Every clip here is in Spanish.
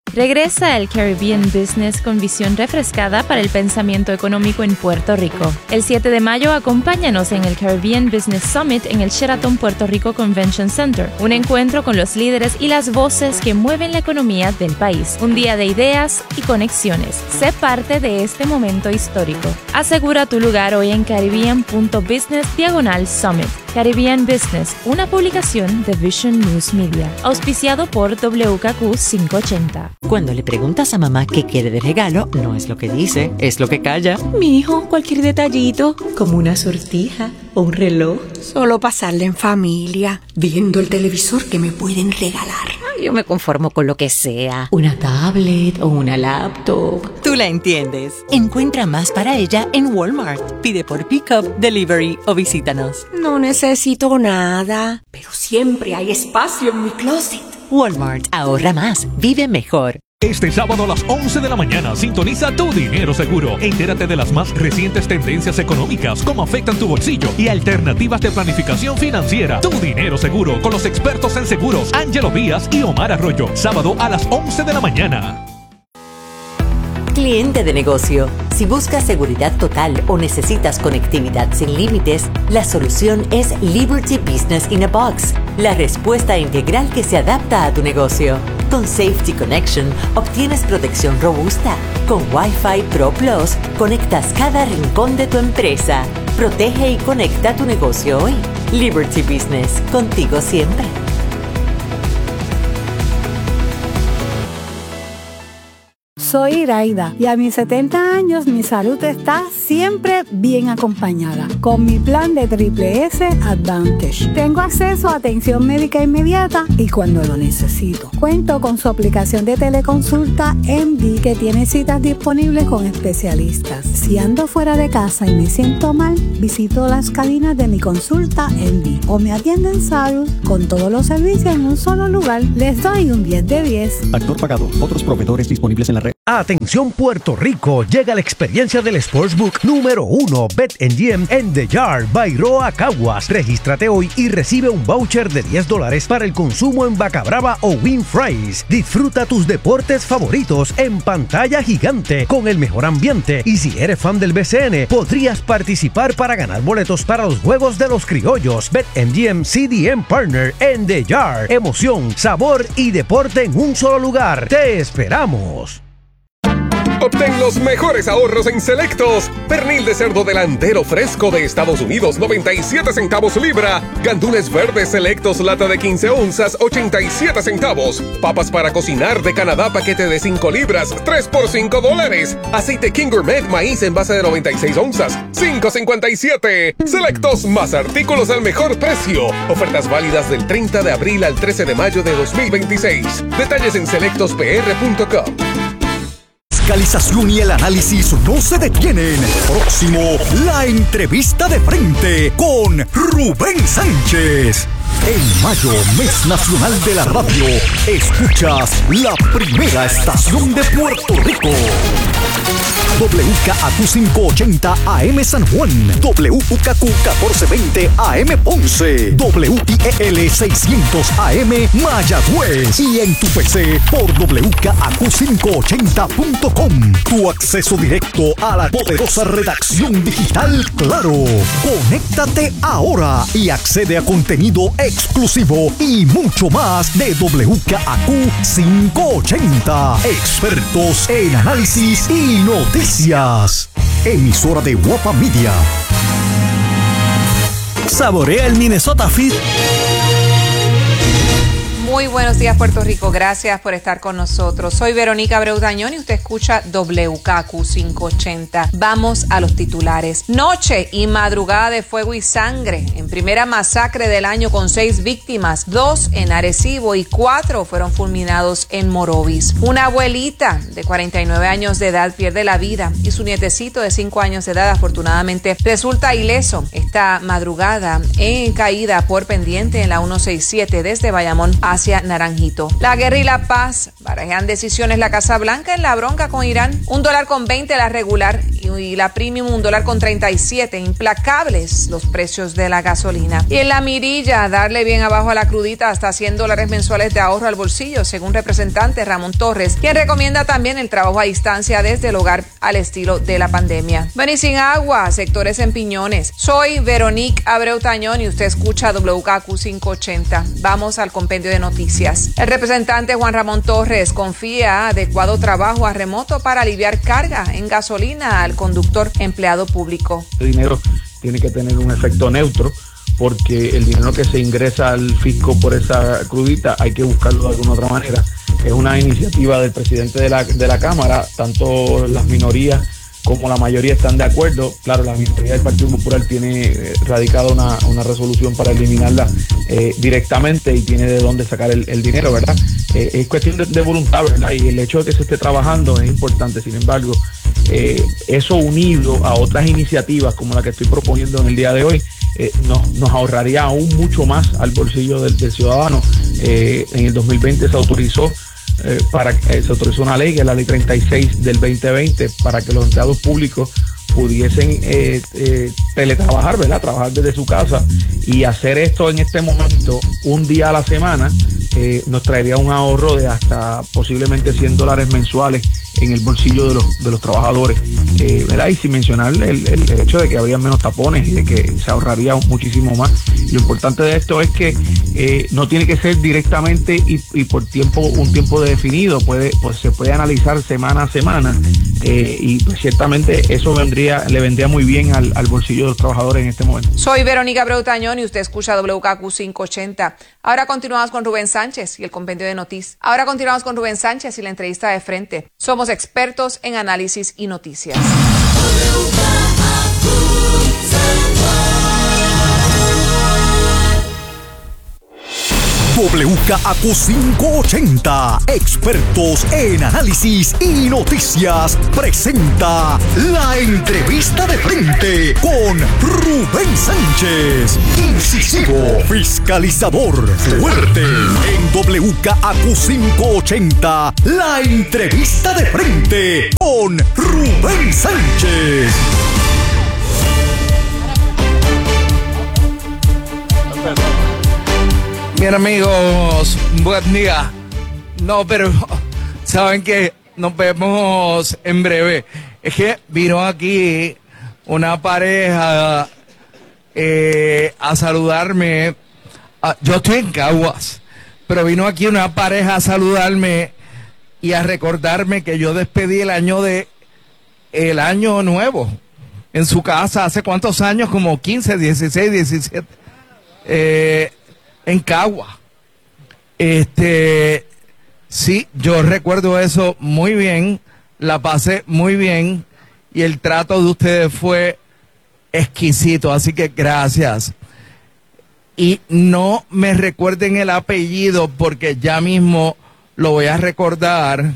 Regresa el Caribbean Business con visión refrescada para el pensamiento económico en Puerto Rico. El 7 de mayo, acompáñanos en el Caribbean Business Summit en el Sheraton Puerto Rico Convention Center, un encuentro con los líderes y las voces que mueven la economía del país. Un día de ideas y conexiones. Sé parte de este momento histórico. Asegura tu lugar hoy en caribbean.business/summit. Caribbean Business, una publicación de Vision News Media, auspiciado por WKQ 580. Cuando le preguntas a mamá qué quiere de regalo, no es lo que dice, es lo que calla. Mi hijo, cualquier detallito, como una sortija o un reloj. Solo pasarla en familia, viendo el televisor que me pueden regalar. Yo me conformo con lo que sea. Una tablet o una laptop. Tú la entiendes. Encuentra más para ella en Walmart. Pide por Pickup, Delivery o visítanos. No necesito nada, pero siempre hay espacio en mi closet. Walmart, ahorra más, vive mejor. Este sábado a las 11 de la mañana sintoniza Tu Dinero Seguro. Entérate de las más recientes tendencias económicas, cómo afectan tu bolsillo y alternativas de planificación financiera. Tu Dinero Seguro con los expertos en seguros Ángelo Díaz y Omar Arroyo. Sábado a las 11 de la mañana. Cliente de negocio, si buscas seguridad total o necesitas conectividad sin límites, la solución es Liberty Business in a Box, la respuesta integral que se adapta a tu negocio. Con Safety Connection obtienes protección robusta. Con Wi-Fi Pro Plus conectas cada rincón de tu empresa. Protege y conecta tu negocio hoy. Liberty Business, contigo siempre. Soy Iraida y a mis 70 años mi salud está siempre bien acompañada con mi plan de Triple S Advantage. Tengo acceso a atención médica inmediata y cuando lo necesito. Cuento con su aplicación de teleconsulta MD que tiene citas disponibles con especialistas. Si ando fuera de casa y me siento mal, visito las cabinas de mi consulta MD o me atienden Salud con todos los servicios en un solo lugar. Les doy un 10 de 10. Actor pagado. Otros proveedores disponibles en la red. Atención Puerto Rico, llega la experiencia del Sportsbook número 1 BetMGM en The Yard by Roa Caguas. Regístrate hoy y recibe un voucher de $10 para el consumo en Vaca Brava o Win Fries. Disfruta tus deportes favoritos en pantalla gigante con el mejor ambiente y si eres fan del BCN podrías participar para ganar boletos para los Juegos de los Criollos. BetMGM CDM Partner en The Yard. Emoción, sabor y deporte en un solo lugar. ¡Te esperamos! Obtén los mejores ahorros en Selectos. Pernil de cerdo delantero fresco de Estados Unidos, 97 centavos libra. Gandules verdes selectos, lata de 15 onzas, 87 centavos. Papas para cocinar de Canadá, paquete de 5 libras, 3 por $5. Aceite King Gourmet, maíz en base de 96 onzas, $5.57. Selectos, más artículos al mejor precio. Ofertas válidas del 30 de abril al 13 de mayo de 2026. Detalles en selectospr.com. Fiscalización y el análisis no se detienen. Próximo, la entrevista de frente con Rubén Sánchez. En mayo, mes nacional de la radio, escuchas la primera estación de Puerto Rico. WKAQ 580 AM San Juan, WKQ 1420 AM Ponce, WIEL 600 AM Mayagüez y en tu PC por WKAQ580.com. Tu acceso directo a la poderosa redacción digital Claro. Conéctate ahora y accede a contenido exclusivo y mucho más de WKAQ 580. Expertos en análisis y noticias. Emisora de Guapa Media. Saborea el Minnesota Fit. Muy buenos días, Puerto Rico. Gracias por estar con nosotros. Soy Verónica Abreu Dañón y usted escucha WKQ 580. Vamos a los titulares. Noche y madrugada de fuego y sangre. En primera masacre del año con 6 víctimas. 2 en Arecibo y 4 fueron fulminados en Morovis. Una abuelita de 49 años de edad pierde la vida y su nietecito de 5 años de edad afortunadamente resulta ileso. Esta madrugada en caída por pendiente en la 167 desde Bayamón hacia Naranjito. La guerra y la paz barajan decisiones la Casa Blanca en la bronca con Irán. $1.20 la regular y y la premium $1.37. Implacables los precios de la gasolina. Y en la mirilla, darle bien abajo a la crudita hasta $100 mensuales de ahorro al bolsillo, según representante Ramón Torres, quien recomienda también el trabajo a distancia desde el hogar al estilo de la pandemia. Ven y sin agua, sectores en Piñones. Soy Veronique Abreu Tañón y usted escucha WKQ 580. Vamos al compendio de noticias. El representante Juan Ramón Torres confía adecuado trabajo a remoto para aliviar carga en gasolina al conductor empleado público. El dinero tiene que tener un efecto neutro, porque el dinero que se ingresa al fisco por esa crudita hay que buscarlo de alguna otra manera. Es una iniciativa del presidente de la Cámara, tanto las minorías como la mayoría están de acuerdo. Claro, la minoría del Partido Popular tiene radicado una resolución para eliminarla directamente y tiene de dónde sacar el dinero, ¿verdad? Es cuestión de voluntad, ¿verdad? Y el hecho de que se esté trabajando es importante. Sin embargo, eso unido a otras iniciativas como la que estoy proponiendo en el día de hoy, nos ahorraría aún mucho más al bolsillo del ciudadano. En el 2020 se autorizó una ley, que es la ley 36 del 2020, para que los empleados públicos pudiesen teletrabajar, ¿verdad? Trabajar desde su casa, y hacer esto en este momento un día a la semana nos traería un ahorro de hasta posiblemente $100 mensuales en el bolsillo de los trabajadores, ¿verdad? Y sin mencionar el hecho de que habría menos tapones y de que se ahorraría muchísimo más. Y lo importante de esto es que no tiene que ser directamente y por un tiempo definido, se puede analizar semana a semana, y pues ciertamente eso le vendría muy bien al bolsillo de los trabajadores en este momento. Soy Verónica Abreu Tañón y usted escucha WKQ 580. Ahora continuamos con Rubén Sánchez y el compendio de noticias. Ahora continuamos con Rubén Sánchez y la entrevista de frente. Somos expertos en análisis y noticias. WKQ 580, expertos en análisis y noticias, presenta la entrevista de frente con Rubén Sánchez, incisivo, fiscalizador, fuerte. En WKQ 580, la entrevista de frente con Rubén Sánchez. Bien, amigos, buen día. No, pero saben que nos vemos en breve. Es que vino aquí una pareja a saludarme. Yo estoy en Caguas, pero vino aquí una pareja a saludarme y a recordarme que yo despedí el año nuevo en su casa hace cuántos años, como 15, 16, 17. En Cagua. Sí, yo recuerdo eso muy bien, la pasé muy bien y el trato de ustedes fue exquisito, así que gracias. Y no me recuerden el apellido porque ya mismo lo voy a recordar.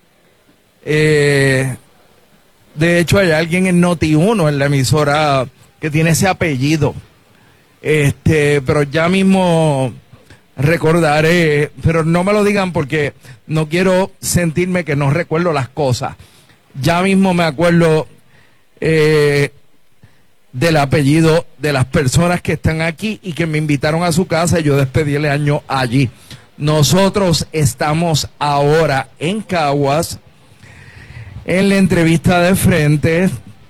De hecho, hay alguien en Noti1, en la emisora, que tiene ese apellido. Pero ya mismo recordaré, pero no me lo digan porque no quiero sentirme que no recuerdo las cosas. Ya mismo me acuerdo del apellido de las personas que están aquí y que me invitaron a su casa y yo despedí el año allí. Nosotros estamos ahora en Caguas, en la entrevista de frente.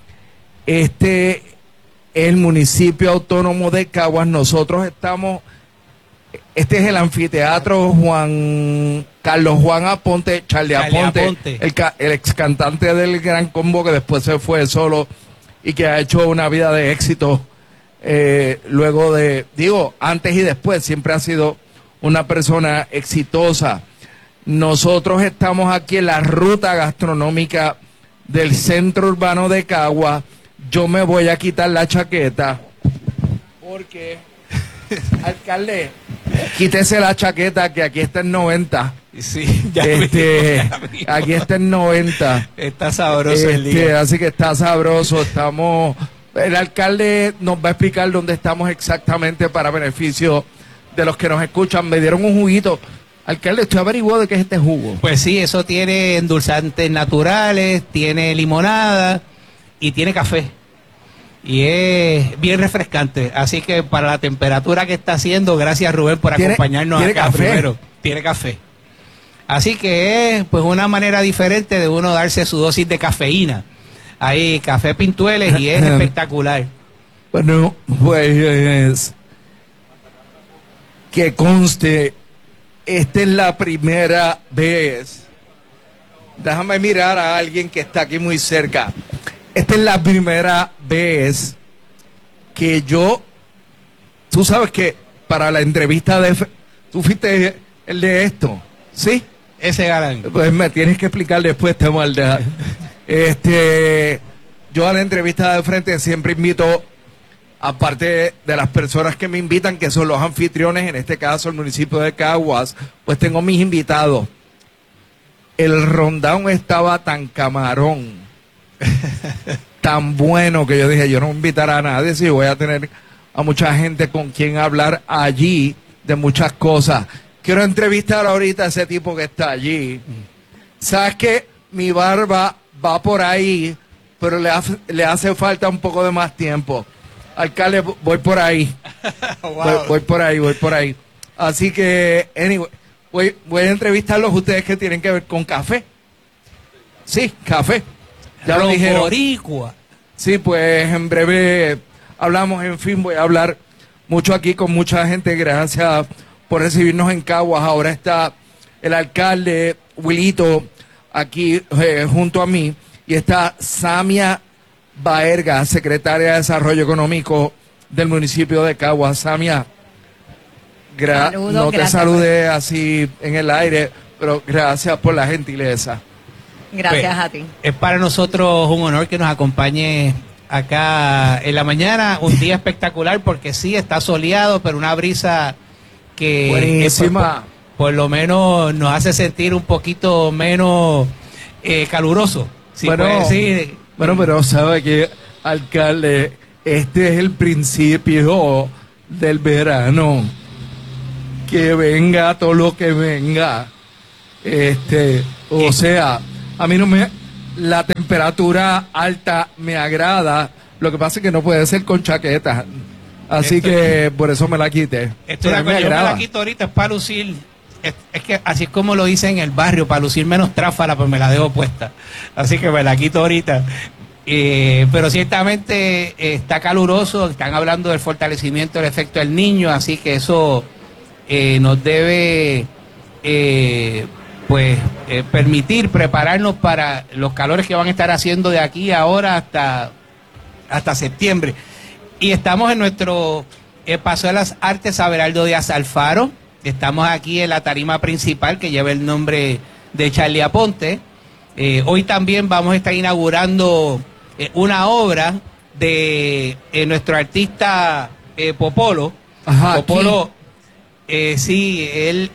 El municipio autónomo de Caguas, nosotros estamos, este es el anfiteatro Carlos Juan Aponte, Charlie Aponte. El ex cantante del Gran Combo, que después se fue solo y que ha hecho una vida de éxito luego antes y después, siempre ha sido una persona exitosa. Nosotros estamos aquí en la ruta gastronómica del centro urbano de Caguas. Yo me voy a quitar la chaqueta porque, alcalde, quítese la chaqueta que aquí está en 90. Sí, ya aquí está en 90. Está sabroso el día. Así que está sabroso. El alcalde nos va a explicar dónde estamos exactamente para beneficio de los que nos escuchan. Me dieron un juguito. Alcalde, ¿usted averiguó de qué es este jugo? Pues sí, eso tiene endulzantes naturales, tiene limonada. y tiene café. Y es bien refrescante. Así que para la temperatura que está haciendo, gracias Rubén por acompañarnos acá café. primero. Tiene café. Así que es pues una manera diferente de uno darse su dosis de cafeína. Ahí, café Pintueles, y es espectacular. Bueno, pues que conste, esta es la primera vez. Déjame mirar a alguien que está aquí muy cerca. Esta es la primera vez que tú sabes que para la entrevista tú fuiste el de esto, ¿sí? Ese galán. Pues me tienes que explicar después esta maldad. Yo a la entrevista de frente siempre invito, aparte de las personas que me invitan, que son los anfitriones, en este caso el municipio de Caguas, pues tengo mis invitados. El rundown estaba tan camarón, tan bueno, que yo dije, yo no voy a invitar a nadie, si voy a tener a mucha gente con quien hablar allí de muchas cosas. Quiero entrevistar ahorita a ese tipo que está allí. ¿Sabes qué? Mi barba va por ahí, pero le hace falta un poco de más tiempo. Alcalde, voy por ahí. Wow. Voy por ahí. Así que, anyway, voy a entrevistarlos ustedes que tienen que ver con café. Sí, café. Ya lo dijeron. Boricua. Sí, pues en breve hablamos, en fin, voy a hablar mucho aquí con mucha gente. Gracias por recibirnos en Caguas. Ahora está el alcalde Wilito aquí junto a mí, y está Samia Baerga, secretaria de Desarrollo Económico del municipio de Caguas. Samia, no te saludé así en el aire, pero gracias por la gentileza. Gracias a ti. Es para nosotros un honor que nos acompañe acá en la mañana, un día espectacular porque sí, está soleado, pero una brisa que buenísima. Por lo menos nos hace sentir un poquito menos caluroso. Si bueno, bueno, pero sabe que, alcalde, este es el principio del verano. Que venga todo lo que venga. O sea, a mí la temperatura alta me agrada. Lo que pasa es que no puede ser con chaqueta. Así que por eso me la quité. Yo me la quito ahorita, es para lucir. Es que así es como lo dice en el barrio, para lucir menos tráfala, pues me la dejo puesta. Así que me la quito ahorita. Pero ciertamente está caluroso. Están hablando del fortalecimiento del efecto del Niño, así que eso nos debe permitir prepararnos para los calores que van a estar haciendo de aquí ahora hasta septiembre. Y estamos en nuestro Paso de las Artes Abelardo Díaz Alfaro. Estamos aquí en la tarima principal que lleva el nombre de Charlie Aponte. Hoy también vamos a estar inaugurando una obra de nuestro artista Popolo. Ajá, Popolo, sí, él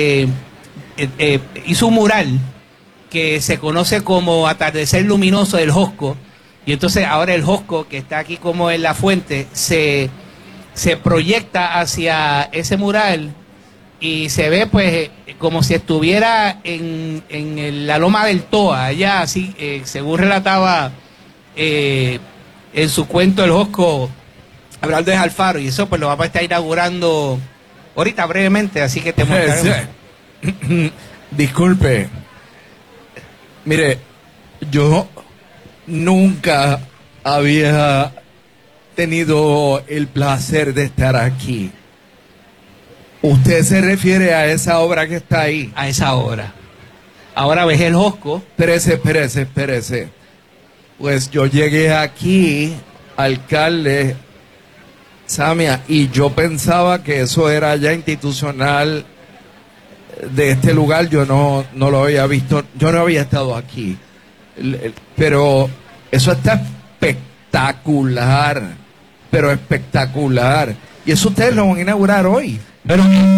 hizo un mural que se conoce como Atardecer Luminoso del Josco. Y entonces ahora el Josco, que está aquí como en la fuente, se proyecta hacia ese mural y se ve pues como si estuviera en la loma del Toa, allá así, según relataba en su cuento el Josco Abelardo de Alfaro, y eso pues lo vamos a estar inaugurando ahorita brevemente, así que te mostraremos. Disculpe, mire, yo nunca había tenido el placer de estar aquí. ¿Usted se refiere a esa obra que está ahí? A esa obra. Ahora ves el Josco. Espérese. Pues yo llegué aquí, alcalde Samia, y yo pensaba que eso era ya institucional de este lugar. Yo no lo había visto, yo no había estado aquí. Pero eso está espectacular, y eso ustedes lo van a inaugurar hoy. Pero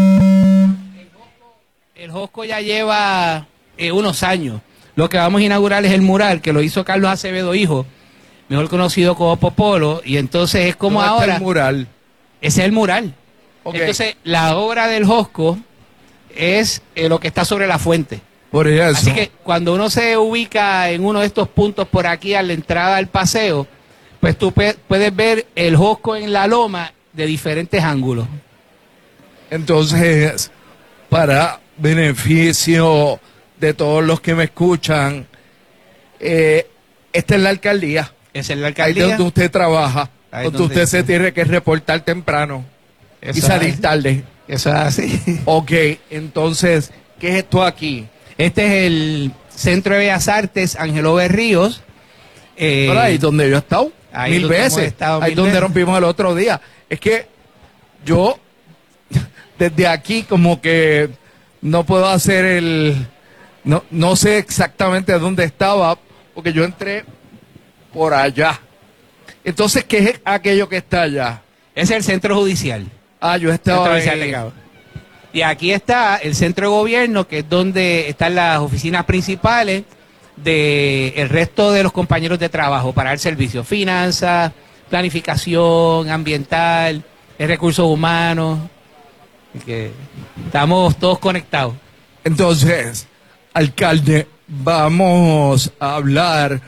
el Josco ya lleva unos años. Lo que vamos a inaugurar es el mural que lo hizo Carlos Acevedo Hijo, mejor conocido como Popolo, y entonces es como ahora. Está el mural? Ese es el mural. Okay. Entonces la obra del Josco es lo que está sobre la fuente. Por eso. Así que cuando uno se ubica en uno de estos puntos por aquí a la entrada del paseo, pues tú puedes ver el Josco en la loma de diferentes ángulos. Entonces, para beneficio de todos los que me escuchan, esta es la alcaldía. Esa es la alcaldía. Ahí donde usted trabaja, donde usted se tiene que reportar temprano y salir tarde. Eso es así. Ok, entonces, ¿qué es esto aquí? Este es el Centro de Bellas Artes Ángelo Berríos. Por ahí donde yo he estado mil veces. Ahí donde rompimos el otro día. Es que yo, desde aquí, como que no puedo hacer no sé exactamente dónde estaba, porque yo entré por allá. Entonces, ¿qué es aquello que está allá? Es el Centro Judicial. Yo estaba ahí. Y aquí está el Centro de Gobierno, que es donde están las oficinas principales del resto de los compañeros de trabajo para el servicio. Finanzas, planificación, ambiental, recursos humanos. Que estamos todos conectados. Entonces, alcalde, vamos a hablar.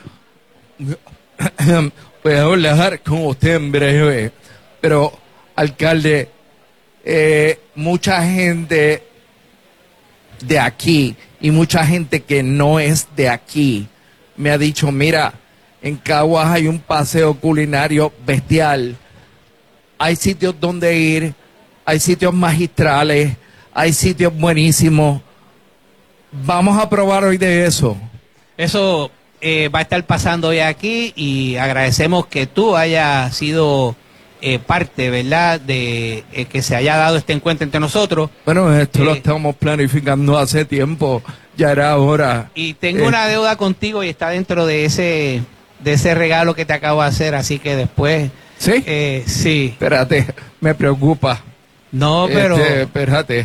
Voy a hablar con usted en breve. Pero, alcalde, mucha gente de aquí y mucha gente que no es de aquí me ha dicho, mira, en Caguas hay un paseo culinario bestial, hay sitios donde ir, hay sitios magistrales, hay sitios buenísimos. Vamos a probar hoy de eso. Eso va a estar pasando hoy aquí y agradecemos que tú hayas sido parte, ¿verdad?, de que se haya dado este encuentro entre nosotros. Bueno, esto lo estamos planificando hace tiempo, ya era hora. Y tengo una deuda contigo y está dentro de ese regalo que te acabo de hacer, así que después... ¿Sí? Sí. Espérate, me preocupa. No, pero... Espérate.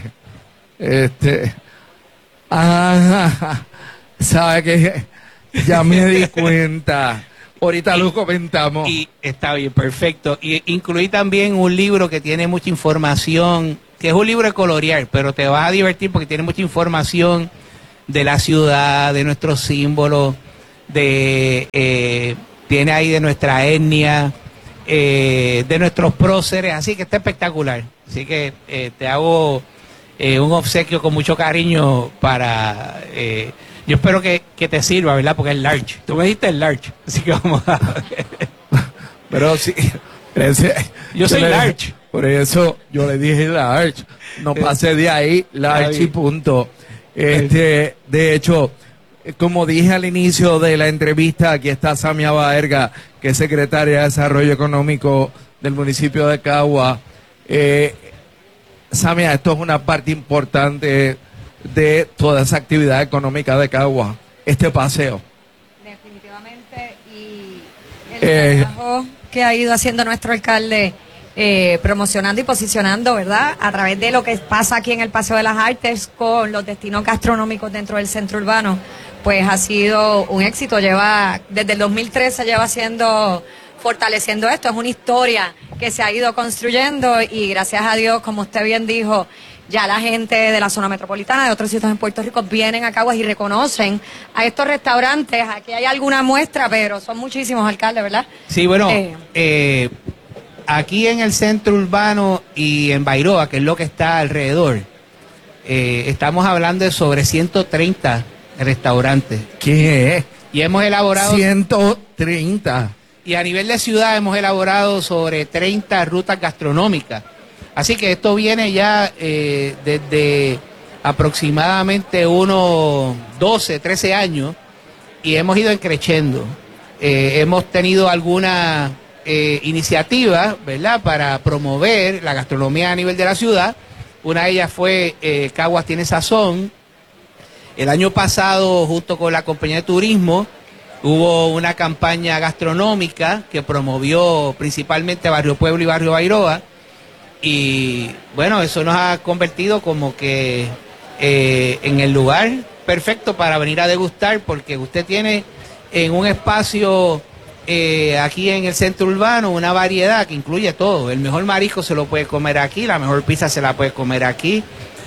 ¿Sabe qué? Ya me di cuenta. Ahorita lo comentamos. Y está bien, perfecto. Y incluí también un libro que tiene mucha información, que es un libro de colorear, pero te vas a divertir porque tiene mucha información de la ciudad, de nuestros símbolos, tiene ahí de nuestra etnia, de nuestros próceres, así que está espectacular. Así que te hago un obsequio con mucho cariño para... yo espero que te sirva, ¿verdad? Porque es large. Tú me dijiste el large, así que vamos a... Pero sí, yo soy large. Por eso yo le dije large. No pasé de ahí, large y punto. De hecho, como dije al inicio de la entrevista, aquí está Samia Baerga, que es secretaria de Desarrollo Económico del municipio de Caguas. Samia, esto es una parte importante de toda esa actividad económica de Caguas, este paseo. Definitivamente, y el trabajo que ha ido haciendo nuestro alcalde promocionando y posicionando, ¿verdad?, a través de lo que pasa aquí en el Paseo de las Artes con los destinos gastronómicos dentro del centro urbano, pues ha sido un éxito. Desde el 2013 lleva fortaleciendo esto, es una historia que se ha ido construyendo y gracias a Dios, como usted bien dijo, ya la gente de la zona metropolitana, de otros sitios en Puerto Rico, vienen a Caguas y reconocen a estos restaurantes. Aquí hay alguna muestra, pero son muchísimos, alcalde, ¿verdad? Sí, bueno, aquí en el centro urbano y en Bairoa, que es lo que está alrededor, estamos hablando de sobre 130 restaurantes. ¿Qué es? Y hemos elaborado... 130. Y a nivel de ciudad hemos elaborado sobre 30 rutas gastronómicas. Así que esto viene ya desde aproximadamente unos 12, 13 años y hemos ido creciendo. Hemos tenido algunas iniciativas, ¿verdad?, para promover la gastronomía a nivel de la ciudad. Una de ellas fue Caguas tiene sazón. El año pasado, junto con la compañía de turismo, hubo una campaña gastronómica que promovió principalmente Barrio Pueblo y Barrio Bairoa. Y bueno, eso nos ha convertido como que en el lugar perfecto para venir a degustar, porque usted tiene en un espacio aquí en el centro urbano una variedad que incluye todo. El mejor marisco se lo puede comer aquí, la mejor pizza se la puede comer aquí,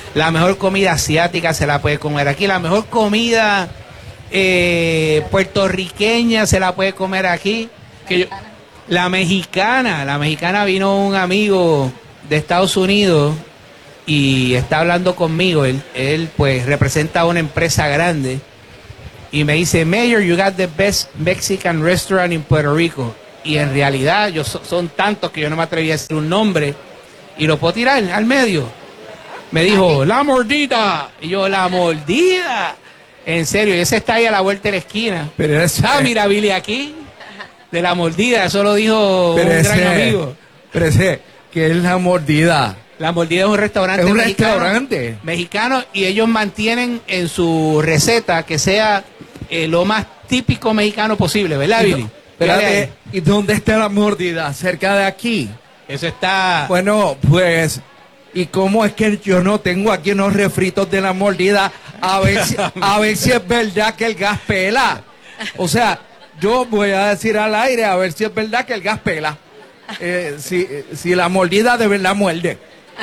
La mejor comida asiática se la puede comer aquí. La mejor comida puertorriqueña se la puede comer aquí. La mexicana vino un amigo de Estados Unidos y está hablando conmigo. Él pues representa una empresa grande y me dice, Mayor, you got the best Mexican restaurant in Puerto Rico. Y en realidad son tantos que yo no me atreví a decir un nombre y lo puedo tirar al medio. Me dijo, La Mordida. Y yo, La Mordida. En serio, y ese está ahí a la vuelta de la esquina. Pero mira, Billy, aquí, de La Mordida, eso lo dijo un gran amigo. Pero ese, ¿qué es La Mordida? La Mordida es un restaurante mexicano y ellos mantienen en su receta que sea lo más típico mexicano posible, ¿verdad, Billy? Espérate, ¿y dónde está La Mordida? ¿Cerca de aquí? Eso está... Bueno, pues, ¿y cómo es que yo no tengo aquí unos refritos de La Mordida? A ver si es verdad que el gas pela. O sea, yo voy a decir al aire a ver si es verdad que el gas pela. Si La Mordida de verdad muerde.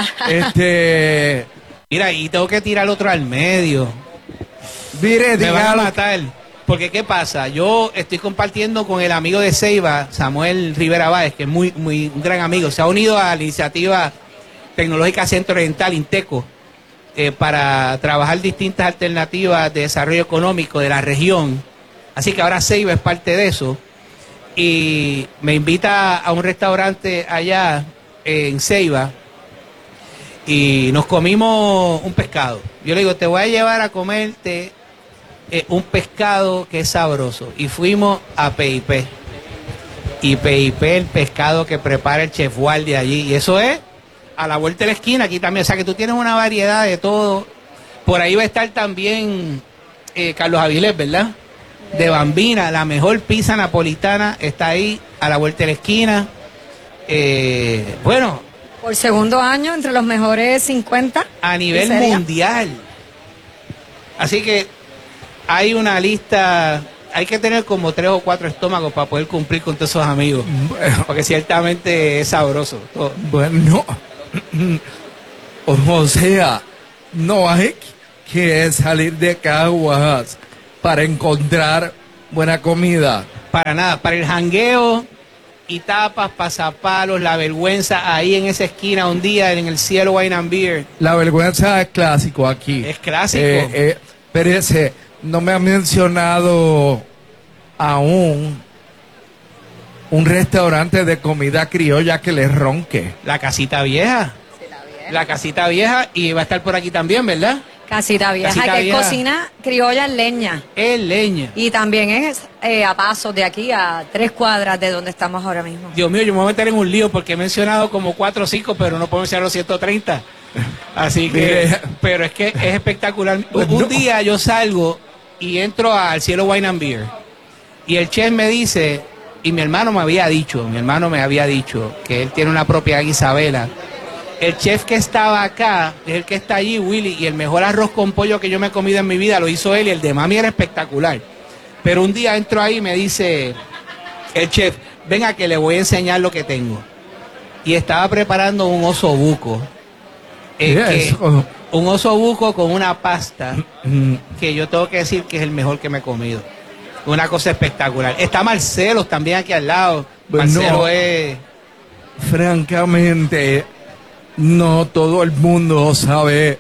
Mira, y tengo que tirar otro al medio. Mire, me van a matar. Porque ¿qué pasa? Yo estoy compartiendo con el amigo de Ceiba, Samuel Rivera Báez, que es un gran amigo. Se ha unido a la iniciativa tecnológica Centro Oriental, Inteco, para trabajar distintas alternativas de desarrollo económico de la región. Así que ahora Ceiba es parte de eso. Y me invita a un restaurante allá en Ceiba y nos comimos un pescado. Yo le digo, te voy a llevar a comerte un pescado que es sabroso. Y fuimos a PIP. Y PIP, el pescado que prepara el chef Waldi allí. Y eso es a la vuelta de la esquina, aquí también. O sea que tú tienes una variedad de todo. Por ahí va a estar también Carlos Avilés, ¿verdad? De Bambina, la mejor pizza napolitana está ahí a la vuelta de la esquina. Bueno. Por segundo año, entre los mejores 50. A nivel mundial. Así que hay una lista, hay que tener como 3 o 4 estómagos para poder cumplir con todos esos amigos. Porque ciertamente es sabroso. Todo. Bueno, o sea, no hay que salir de Caguas para encontrar buena comida. Para nada, para el jangueo y tapas, pasapalos, la vergüenza ahí en esa esquina un día en el Cielo Wine and Beer. La vergüenza es clásico aquí. Es clásico. Pero ese no me ha mencionado aún un restaurante de comida criolla que le ronque. La Casita Vieja. La Casita Vieja, y va a estar por aquí también, ¿verdad? Casita Vieja, que es cocina criolla en leña. En leña. Y también es a pasos de aquí a 3 cuadras de donde estamos ahora mismo. Dios mío, yo me voy a meter en un lío porque he mencionado como 4 o 5, pero no puedo mencionar los 130. Así que, pero es que es espectacular. Un día yo salgo y entro al Cielo Wine and Beer y el chef me dice, y mi hermano me había dicho que él tiene una propiedad en Isabela. El chef que estaba acá es el que está allí, Willy, y el mejor arroz con pollo que yo me he comido en mi vida lo hizo él, y el de mami era espectacular. Pero un día entro ahí y me dice el chef, venga que le voy a enseñar lo que tengo. Y estaba preparando un osobuco. Un osobuco con una pasta que yo tengo que decir que es el mejor que me he comido. Una cosa espectacular. Está Marcelo también aquí al lado. Bueno, Marcelo es... Francamente, no todo el mundo sabe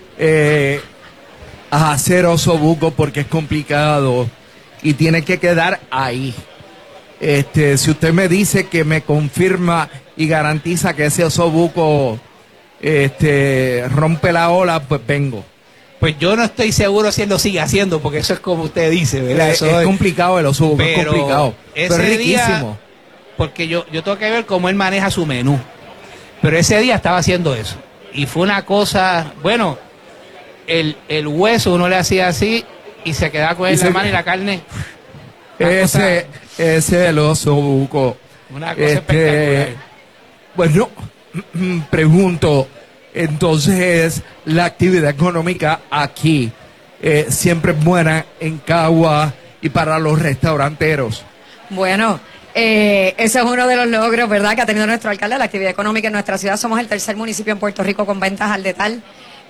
hacer osobuco porque es complicado y tiene que quedar ahí. Si usted me dice que me confirma y garantiza que ese osobuco rompe la ola, pues vengo. Pues yo no estoy seguro si él lo sigue haciendo, porque eso es como usted dice, ¿verdad? Es complicado el osobuco, es complicado. Pero es riquísimo. Día, porque yo tengo que ver cómo él maneja su menú. Pero ese día estaba haciendo eso. Y fue una cosa, bueno, el hueso uno le hacía así y se quedaba con él en la mano y la carne. Ese es el osobuco. Una cosa espectacular. Bueno, pregunto, entonces la actividad económica aquí siempre es buena en Cagua y para los restauranteros. Bueno, ese es uno de los logros, ¿verdad?, que ha tenido nuestro alcalde. La actividad económica en nuestra ciudad. Somos el tercer municipio en Puerto Rico con ventas al detalle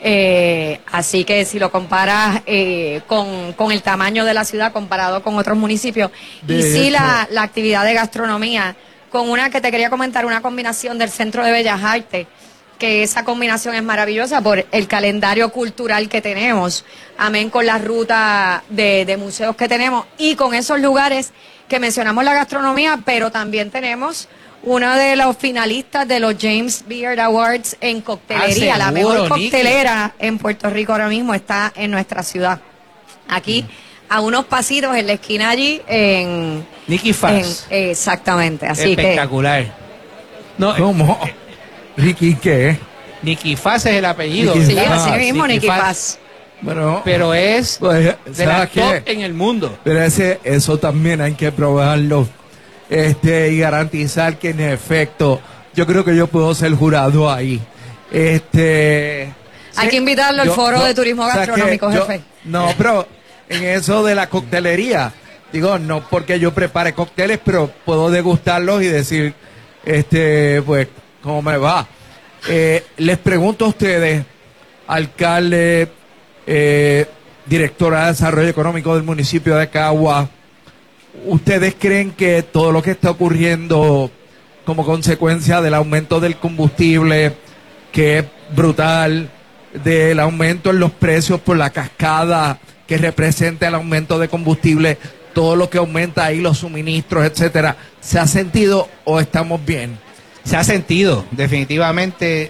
Así que si lo comparas con el tamaño de la ciudad comparado con otros municipios, y sí la actividad de gastronomía, con una que te quería comentar, una combinación del Centro de Bellas Artes, que esa combinación es maravillosa por el calendario cultural que tenemos, amén, con la ruta de museos que tenemos y con esos lugares que mencionamos la gastronomía, pero también tenemos uno de los finalistas de los James Beard Awards en coctelería. La mejor coctelera en Puerto Rico ahora mismo está en nuestra ciudad. Aquí, a unos pasitos en la esquina allí, en Nicky Faz. Exactamente, así espectacular. No, ¿cómo? ¿Ricky qué? Nicky Faz es el apellido. Sí, así mismo, Nicky Faz. Bueno, pero es pues, de la top en el mundo. Pero eso también hay que probarlo. Y garantizar que en efecto, yo creo que yo puedo ser jurado ahí. Hay que invitarlo al foro de turismo gastronómico, jefe. No, pero en eso de la coctelería, digo, no porque yo prepare cócteles, pero puedo degustarlos y decir, pues, cómo me va. Les pregunto a ustedes, alcalde, directora de Desarrollo Económico del municipio de Caguas, ¿ustedes creen que todo lo que está ocurriendo como consecuencia del aumento del combustible, que es brutal, del aumento en los precios por la cascada que representa el aumento de combustible, todo lo que aumenta ahí, los suministros, etcétera, ¿se ha sentido o estamos bien? Se ha sentido, definitivamente,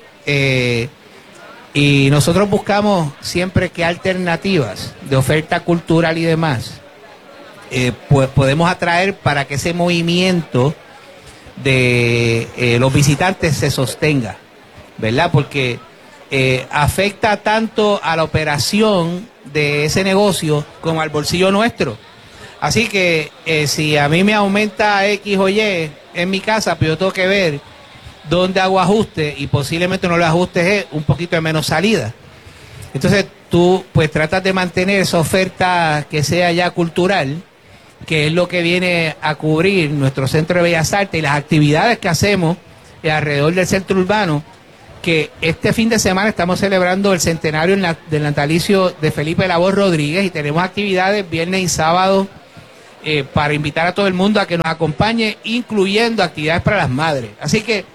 y nosotros buscamos siempre que alternativas de oferta cultural y demás pues podemos atraer para que ese movimiento de los visitantes se sostenga, ¿verdad? Porque afecta tanto a la operación de ese negocio como al bolsillo nuestro. Así que si a mí me aumenta X o Y en mi casa, pues yo tengo que ver dónde hago ajuste, y posiblemente no los ajustes es un poquito de menos salida. Entonces tú pues tratas de mantener esa oferta que sea ya cultural, que es lo que viene a cubrir nuestro Centro de Bellas Artes y las actividades que hacemos alrededor del centro urbano, que este fin de semana estamos celebrando el centenario del natalicio de Felipe Labor Rodríguez y tenemos actividades viernes y sábado para invitar a todo el mundo a que nos acompañe, incluyendo actividades para las madres. Así que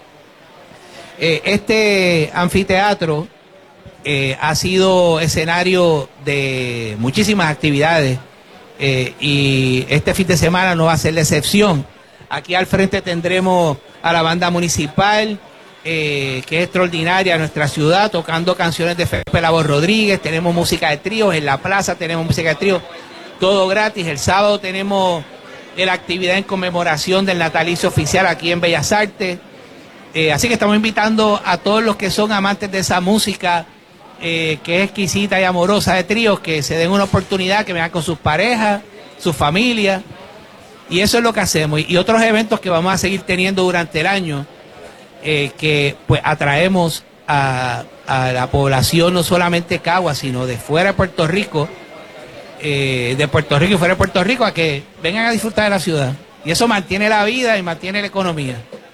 este anfiteatro ha sido escenario de muchísimas actividades. Y este fin de semana no va a ser la excepción. Aquí al frente tendremos a la banda municipal, que es extraordinaria en nuestra ciudad, tocando canciones de Felipe Labor Rodríguez. Tenemos música de tríos, en la plaza tenemos música de tríos, todo gratis. El sábado tenemos la actividad en conmemoración del natalicio oficial aquí en Bellas Artes. Así que estamos invitando a todos los que son amantes de esa música, que es exquisita y amorosa de tríos, que se den una oportunidad, que vengan con sus parejas, sus familias, y eso es lo que hacemos, y otros eventos que vamos a seguir teniendo durante el año, que pues atraemos a la población, no solamente Caguas, sino de fuera de Puerto Rico, y fuera de Puerto Rico, a que vengan a disfrutar de la ciudad, y eso mantiene la vida y mantiene la economía.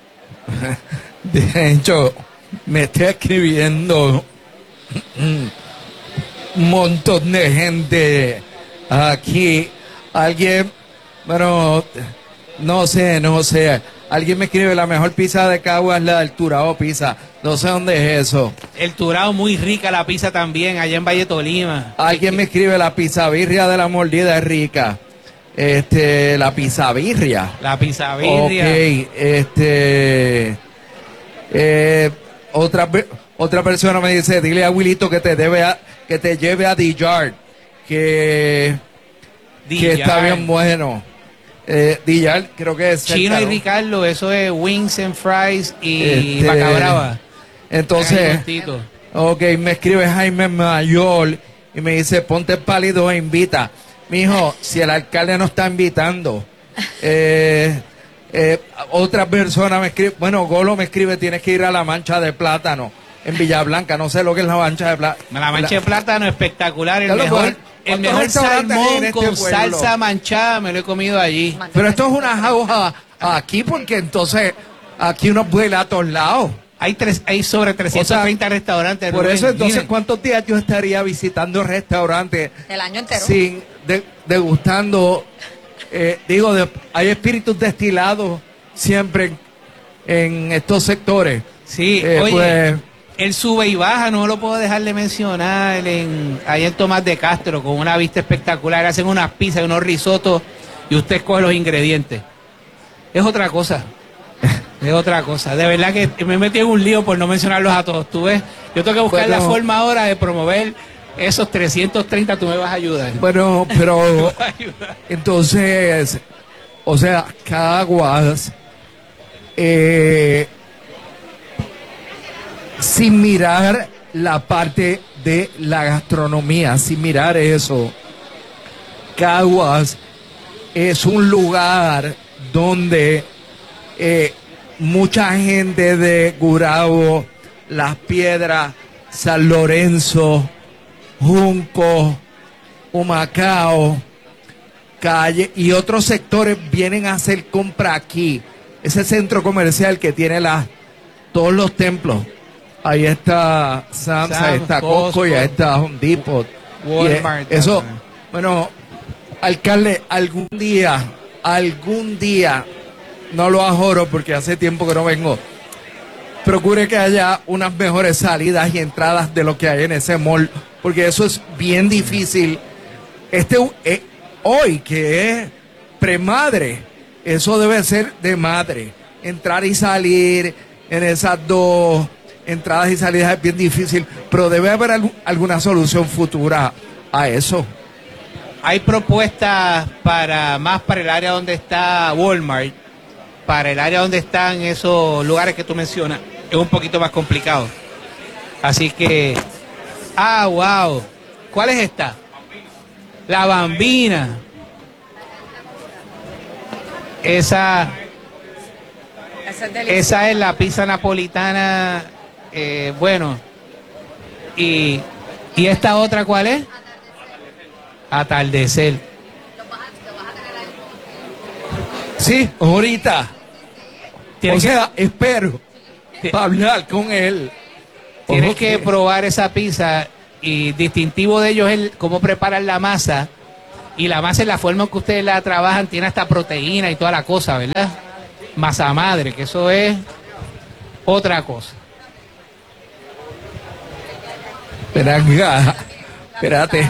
De hecho, me está escribiendo un montón de gente aquí. Alguien, bueno, no sé, alguien me escribe: la mejor pizza de Caguas es la del Turao Pizza. No sé dónde es eso. El Turao, muy rica la pizza también, allá en Valle Tolima. Alguien me escribe: la pizza birria de la mordida es rica. La pizza birria. La pizza birria. Ok, otra persona me dice: dile a Wilito que te lleve a The Yard, que está bien bueno. The Yard, creo que es Chino cerca, y Ricardo, eso es wings and fries y vaca brava. Entonces, ok, me escribe Jaime Mayor y me dice: ponte pálido e invita. Mijo, si el alcalde no está invitando. Otra persona me escribe, Golo me escribe: tienes que ir a la Mancha de Plátano en Villablanca. No sé lo que es la Mancha de Plátano. La Mancha de Plátano espectacular, el mejor salmón con salsa manchada me lo he comido allí. Pero esto es una jauja aquí, porque entonces aquí uno vuela a todos lados. Hay sobre 330 restaurantes. Por Rubén, eso, entonces, dime. ¿cuántos días yo estaría visitando restaurantes? El año entero. Sin degustando, hay espíritus destilados siempre en estos sectores. Sí, oye, pues, él sube y baja, no lo puedo dejar de mencionar, ahí en Tomás de Castro, con una vista espectacular, hacen unas pizzas y unos risotos y usted escoge los ingredientes. Es otra cosa. Es otra cosa. De verdad que me metí en un lío por no mencionarlos a todos. Tú ves, yo tengo que buscar la forma ahora de promover esos 330, tú me vas a ayudar. Bueno, pero entonces, o sea, Caguas, sin mirar la parte de la gastronomía, sin mirar eso, Caguas es un lugar donde mucha gente de Gurabo, Las Piedras, San Lorenzo, Junco, Humacao, Calle y otros sectores vienen a hacer compra aquí. Ese centro comercial que tiene todos los templos. Ahí está Sam's, ahí está Costco y ahí está Home Depot. Walmart. Eso, bueno, alcalde, algún día, no lo ajoro porque hace tiempo que no vengo, procure que haya unas mejores salidas y entradas de lo que hay en ese mall, porque eso es bien difícil. Hoy que es premadre, eso debe ser de madre. Entrar y salir en esas dos entradas y salidas es bien difícil, pero debe haber alguna solución futura a eso. Hay propuestas para el área donde está Walmart, para el área donde están esos lugares que tú mencionas, es un poquito más complicado. Así que, wow, ¿cuál es esta? La Bambina. Esa es la pizza napolitana, bueno. Y esta otra, ¿cuál es? Atardecer. Sí, ahorita. O sea, espero para hablar con él. Tienes que probar esa pizza, y distintivo de ellos es cómo preparan la masa, y la masa en la forma en que ustedes la trabajan tiene hasta proteína y toda la cosa, ¿verdad? Masa madre, que eso es otra cosa. Espérate.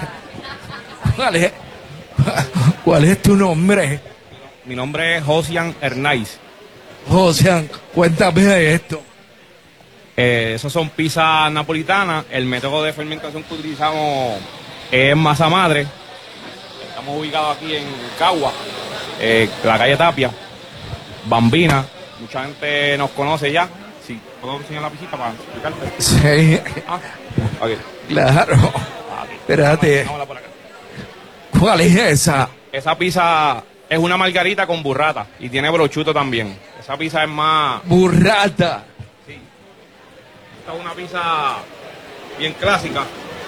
¿Cuál es tu nombre? Mi nombre es Josian Hernáiz. Josian, cuéntame de esto. Esos son pizzas napolitanas. El método de fermentación que utilizamos es masa madre. Estamos ubicados aquí en Cagua, la calle Tapia, Bambina. Mucha gente nos conoce ya. Sí, ¿puedo enseñar la pizzita para explicarte? Sí. Okay. Claro. Espérate. ¿Cuál es esa? Esa pizza es una margarita con burrata y tiene brochuto también. Esa pizza es más... Burrata. Sí. Esta es una pizza bien clásica.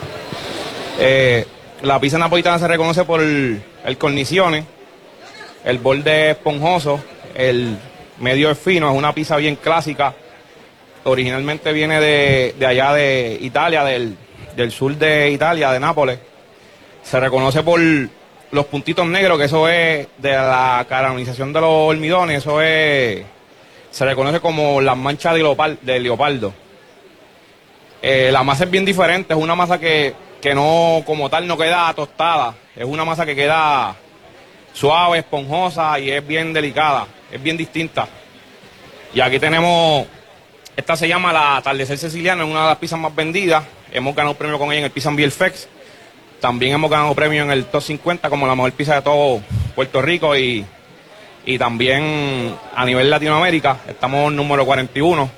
La pizza napolitana se reconoce por el cornicione, el borde esponjoso, el medio es fino. Es una pizza bien clásica. Originalmente viene de allá de Italia, del sur de Italia, de Nápoles. Se reconoce por los puntitos negros, que eso es de la caramelización de los almidones, se reconoce como las manchas de leopardo. La masa es bien diferente, es una masa que no, como tal, no queda tostada, es una masa que queda suave, esponjosa y es bien delicada, es bien distinta. Y aquí tenemos, esta se llama la Atardecer Siciliana, es una de las pizzas más vendidas, hemos ganado premio con ella en el Pizza and Beer Fest. También hemos ganado premio en el Top 50 como la mejor pizza de todo Puerto Rico y también a nivel Latinoamérica. Estamos número 41.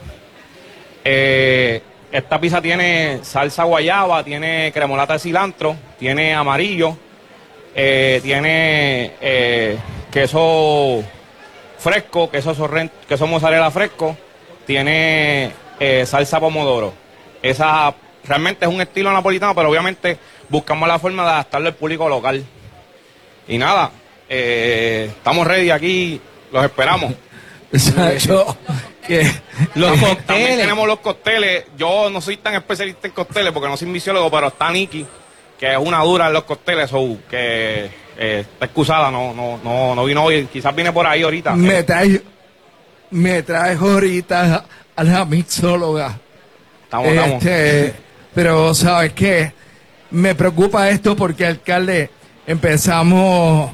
Esta pizza tiene salsa guayaba, tiene cremolata de cilantro, tiene amarillo, tiene queso fresco, queso mozzarella fresco, tiene salsa pomodoro. Esa realmente es un estilo napolitano, pero obviamente buscamos la forma de adaptarlo al público local. Y nada, estamos ready aquí, los esperamos. Los cócteles. También tenemos los cócteles. Yo no soy tan especialista en cócteles porque no soy misiólogo, pero está Nikki, que es una dura en los cócteles, que está excusada, no vino hoy, quizás viene por ahí ahorita. Me traes ahorita a la mixóloga. Estamos. Pero, ¿sabes qué? Me preocupa esto porque, alcalde, empezamos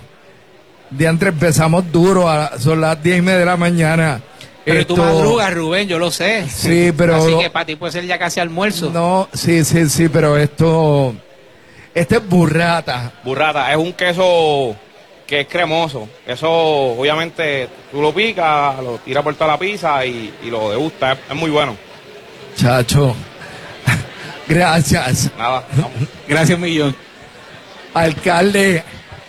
duro, son las 10:30 de la mañana. Pero tú madrugas, Rubén, yo lo sé. Sí, pero... Así que para ti puede ser ya casi almuerzo. No, sí, pero esto es burrata. Burrata, es un queso que es cremoso. Eso, obviamente, tú lo picas, lo tiras por toda la pizza y lo degustas. Es muy bueno. Chacho, gracias. Nada, vamos. Gracias, millón. Alcalde,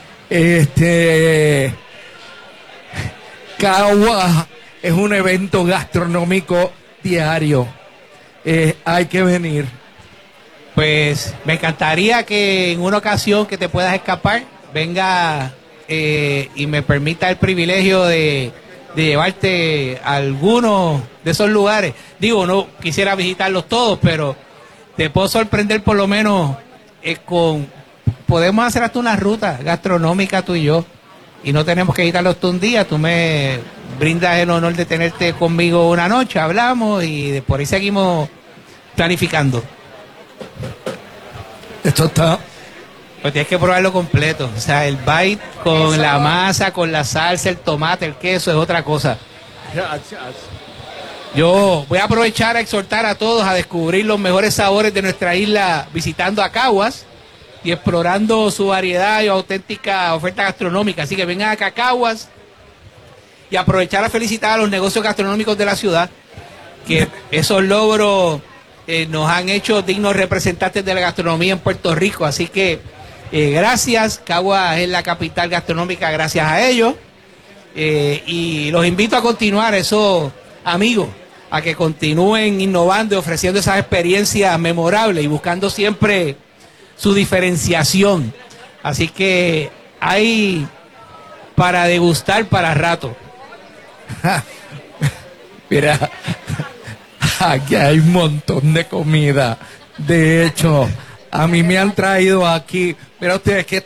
Cagua es un evento gastronómico diario. Hay que venir. Pues me encantaría que en una ocasión que te puedas escapar, venga y me permita el privilegio de llevarte a algunos de esos lugares. Digo, no quisiera visitarlos todos, pero te puedo sorprender por lo menos podemos hacer hasta una ruta gastronómica tú y yo, y no tenemos que visitarlos tú un día. Tú me brindas el honor de tenerte conmigo una noche, hablamos y por ahí seguimos planificando. Esto está... Pues tienes que probarlo completo. O sea, el bite con la masa, con la salsa, el tomate, el queso, es otra cosa. Gracias. Yo voy a aprovechar a exhortar a todos a descubrir los mejores sabores de nuestra isla visitando a Caguas y explorando su variedad y auténtica oferta gastronómica. Así que vengan acá a Caguas y aprovechar a felicitar a los negocios gastronómicos de la ciudad, que esos logros nos han hecho dignos representantes de la gastronomía en Puerto Rico. Así que gracias. Caguas es la capital gastronómica gracias a ellos, y los invito a continuar, esos amigos, a que continúen innovando y ofreciendo esas experiencias memorables y buscando siempre su diferenciación. Así que hay para degustar para rato. Mira, aquí hay un montón de comida. De hecho, a mí me han traído aquí, mira ustedes, que